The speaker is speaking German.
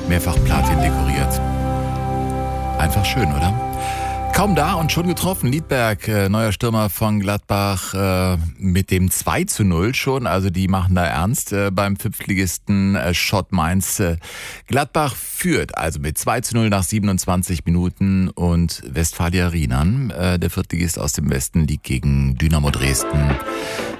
Mehrfach Platin dekoriert. Einfach schön, oder? Kaum da und schon getroffen. Liedberg, neuer Stürmer von Gladbach, mit dem 2:0 schon. Also die machen da ernst beim Fünftligisten Schott Mainz. Gladbach führt also mit 2:0 nach 27 Minuten und Westfalia Riemann, der Viertligist aus dem Westen, liegt gegen Dynamo Dresden